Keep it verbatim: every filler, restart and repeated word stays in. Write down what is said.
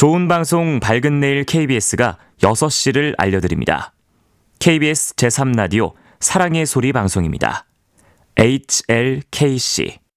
좋은 방송 밝은 내일 케이비에스가 여섯 시를 알려드립니다. 케이비에스 제삼 라디오 사랑의 소리 방송입니다. 에이치엘케이씨